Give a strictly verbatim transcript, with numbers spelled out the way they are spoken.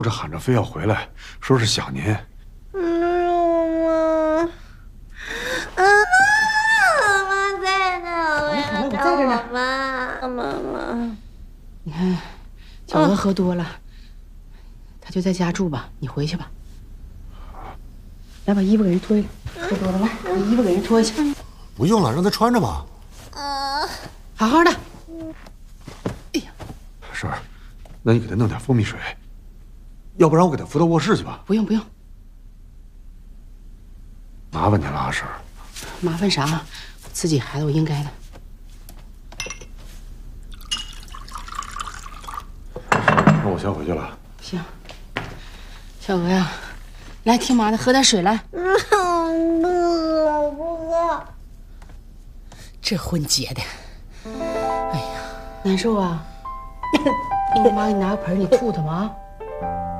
这喊着非要回来，说是想您。 妈妈，妈妈在呢，我要找我妈。妈妈， 你看，小娥喝多了，她就在家住吧，你回去吧。来，把衣服给人脱下来。喝多了，来，把衣服给人脱下去。 不用了，让她穿着吧。 啊， 好好的。哎呀， 婶儿，那你给她弄点蜂蜜水，要不然我给她扶到卧室去吧。 不用不用， 麻烦您了啊，婶儿。 麻烦啥？自己孩子我应该的。 那我先回去了。 行，小娥呀，来听妈的，喝点水来。 不饿不饿。 这婚结的，哎呀，难受啊！你妈给你拿个盆，你吐吐嘛啊。